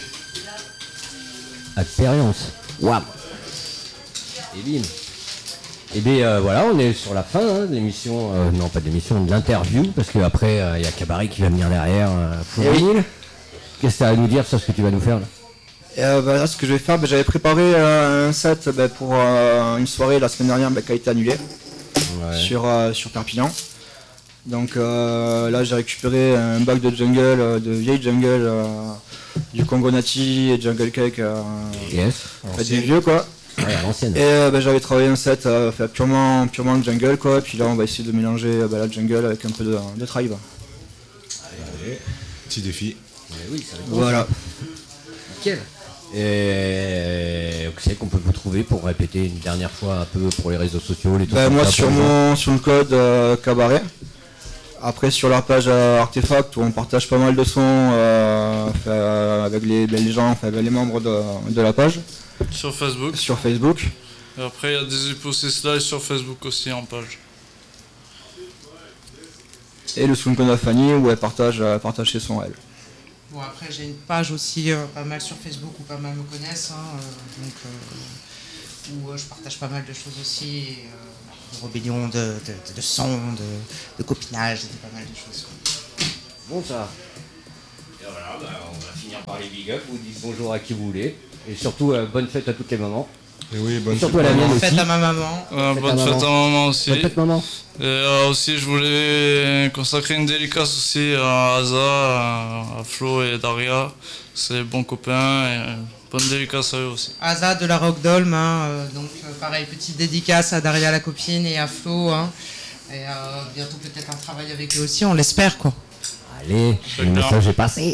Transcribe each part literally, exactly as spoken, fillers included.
Expérience. Waouh. Et bim. Et bien euh, voilà, on est sur la fin hein, de l'émission, euh, non pas de l'émission, de l'interview, parce qu'après il euh, y a Cabaret qui va venir derrière. Euh, pour oui. Qu'est-ce que tu as à nous dire sur ce que tu vas nous faire là? Euh, bah, là, ce que je vais faire, bah, j'avais préparé euh, un set bah, pour euh, une soirée la semaine dernière bah, qui a été annulée ouais. sur, euh, sur Perpignan. Donc euh, là j'ai récupéré un bac de jungle, euh, de vieille jungle, euh, du Congo Nati et Jungle Cake, euh, yes. Fait, des vieux quoi. Ouais, à l'ancienne. Et euh, bah, j'avais travaillé un set euh, fait purement, purement de jungle quoi, et puis là on va essayer de mélanger euh, bah, la jungle avec un peu de, de tribe. Allez, petit défi. Mais oui, ça va être voilà. Nickel. Et c'est qu'on peut vous trouver pour répéter une dernière fois un peu pour les réseaux sociaux, les bah, moi sur mon sur le code euh, Cabaret. Après sur leur page euh, Artefact où on partage pas mal de sons euh, euh, avec les, les gens, enfin, avec les membres de, de la page. Sur Facebook. Sur Facebook. Et après il y a des hypothèses live sur Facebook aussi en page. Et le Soundcode de Fanny où elle partage, elle partage ses sons elle. Bon après j'ai une page aussi euh, pas mal sur Facebook où pas mal me connaissent, hein, euh, donc euh, où euh, je partage pas mal de choses aussi, et, euh, de rébellion, de, de, de, de son, de, de copinage, de pas mal de choses. Bon ça. Et voilà, bah, on va finir par les big up, vous dites bonjour à qui vous voulez, et surtout euh, bonne fête à toutes les mamans. Et oui, bonne et surtout à la mienne aussi. Bonne fête à ma maman. Euh, bonne fête à maman aussi. Bonne fête maman. Et euh, aussi je voulais consacrer une dédicace aussi à Aza, à, à Flo et Daria, c'est les bons copains, et euh, bonne dédicace à eux aussi. Aza de la Rock Dolm, hein, euh, donc euh, pareil, petite dédicace à Daria la copine et à Flo, hein, et euh, bientôt peut-être un travail avec eux aussi, on l'espère quoi. Allez, le message est passé.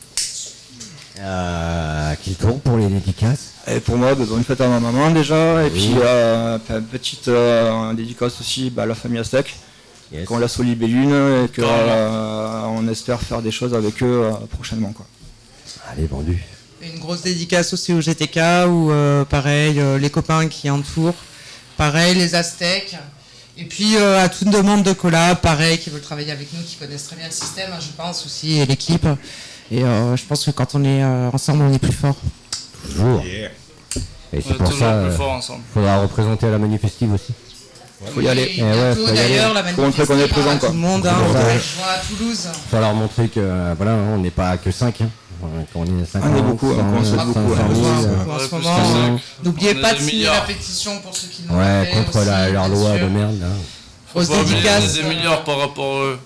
Euh, qui tourne pour les dédicaces? Et pour moi, bah, bonne fête à ma maman déjà, et oui. Puis euh, petite euh, dédicace aussi bah, à la famille Aztec, yes. Qu'on la solibellune et qu'on euh, espère faire des choses avec eux euh, prochainement. Quoi. Allez, vendu. Et une grosse dédicace aussi au G T K, où euh, pareil, euh, les copains qui entourent, pareil, les Aztèques, et puis euh, à toute demande de collab, pareil, qui veulent travailler avec nous, qui connaissent très bien le système, hein, je pense aussi, et l'équipe. Et euh, je pense que quand on est euh, ensemble, on est plus fort. Toujours. Yeah. Et c'est pour ça qu'il euh, faudra représenter à la manifestive aussi. Il faut y aller. Et bientôt ouais, d'ailleurs, la manifestive, qu'on est présent, tout le monde, hein, on va à Toulouse. Il faut leur montrer que euh, voilà, on n'est pas que cinq. Hein. On est cinq. On est beaucoup, on est beaucoup. En ce moment, n'oubliez pas de signer la pétition pour ceux qui l'ont ouais, fait. contre aussi, la, leur loi de merde. Là. Faut pas oublier des milliards par rapport à eux.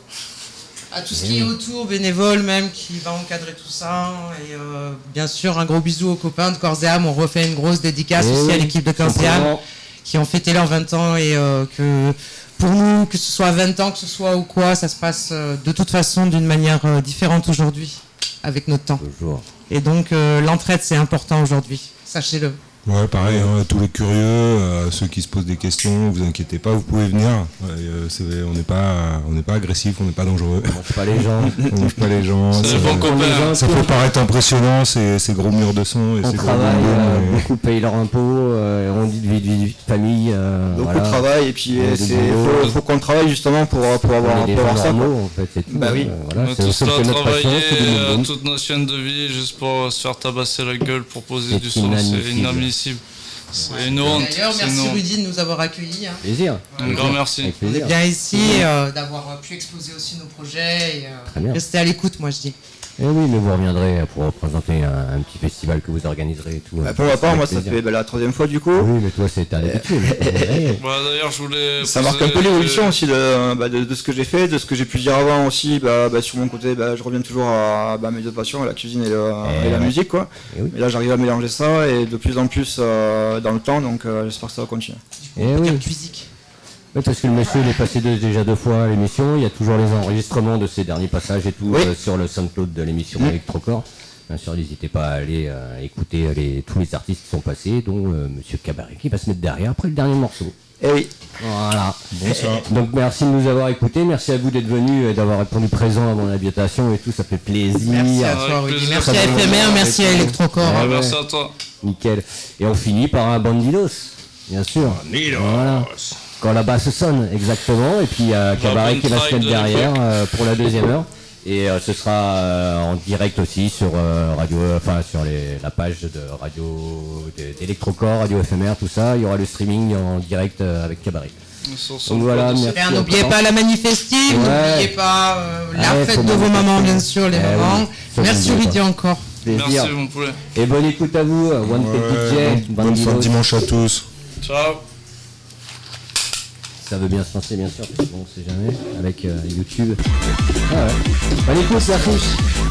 À tout ce qui est autour, bénévole même, qui va encadrer tout ça. Et euh, bien sûr, un gros bisou aux copains de Corps et Âme. On refait une grosse dédicace et aussi oui, à l'équipe de Corps et Âme qui ont fêté leurs vingt ans. Et euh, que pour nous, que ce soit vingt ans, que ce soit ou quoi, ça se passe euh, de toute façon d'une manière euh, différente aujourd'hui, avec notre temps. Toujours. Et donc, euh, l'entraide, c'est important aujourd'hui. Sachez-le. Ouais, pareil, hein, tous les curieux, euh, ceux qui se posent des questions, vous inquiétez pas, vous pouvez venir. Ouais, euh, c'est, on n'est pas, on n'est pas agressif, on n'est pas dangereux. On mange pas les gens. On mange pas les gens. C'est ça, bon copain. Ça peut paraître impressionnant, ces, ces gros murs de son et on ces travaille, gros euh, et... beaucoup payent leur impôt, euh, on dit de vie de, vie de famille. Euh, beaucoup voilà. de travail et puis il faut, faut qu'on travaille justement pour, pour avoir, pour avoir ça. Mots, en fait, c'est tout. Bah oui. Euh, voilà, on c'est a tous là travaillé toute notre notre chaîne de vie juste pour se faire tabasser la gueule pour poser du son, c'est inadmissible. C'est ouais. Une honte. D'ailleurs, merci Rudy de nous avoir accueillis. Hein. Plaisir. Un grand merci. On est bien ici, euh, d'avoir pu exposer aussi nos projets et euh, rester à l'écoute, moi je dis. Et oui, mais vous reviendrez pour représenter un, un petit festival que vous organiserez et tout. Bah, pour ma part, moi ça fait bah, la troisième fois du coup. Oui, mais toi c'est un habitué. Bah, d'ailleurs, je voulais. Ça marque un peu l'évolution aussi de, bah, de, de ce que j'ai fait, de ce que j'ai pu dire avant aussi. Bah, bah, sur mon côté, bah, je reviens toujours à bah, mes deux passions, la cuisine et, le, et, et la ouais. musique, quoi. Et, oui. Et là, j'arrive à mélanger ça et de plus en plus euh, dans le temps, donc euh, j'espère que ça va continuer. Du coup, oui. Musique. Oui, parce que le monsieur il est passé de, déjà deux fois à l'émission, il y a toujours les enregistrements de ces derniers passages et tout oui. euh, sur le SoundCloud de l'émission mmh. Electrocore. Bien sûr, n'hésitez pas à aller euh, écouter les, tous les artistes qui sont passés, dont euh, monsieur Cabaret qui va se mettre derrière après le dernier morceau. Eh oui. Voilà. Bonsoir. Donc merci de nous avoir écoutés, merci à vous d'être venus et d'avoir répondu présent à mon invitation et tout, ça fait plaisir. Merci à toi, Rudy. Merci à F M R, merci à Electrocore. Ouais, merci à toi. Nickel. Et on finit par un Bandidos, bien sûr. Bandidos. Voilà. Quand la basse sonne, exactement, et puis il y a Cabaret qui va se mettre derrière euh, pour la deuxième heure. Et euh, ce sera euh, en direct aussi sur euh, radio, enfin sur les, la page de radio d'Electrocore, Radio F M R, tout ça. Il y aura le streaming en direct euh, avec Cabaret. Donc voilà, merci. Et n'oubliez pas la manifestive, ouais. N'oubliez pas euh, la ouais, fête de vos mamans, bien sûr, les eh mamans. oui, merci Rudy encore. Plaisir. Merci mon poulet. Et bonne écoute à vous, One Ouais, Take D J. bonne fin de dimanche à tous. Ciao. Ça veut bien se lancer, bien sûr, parce qu'on ne sait jamais, avec euh, YouTube. Ah ouais. Bonne écoute, merci.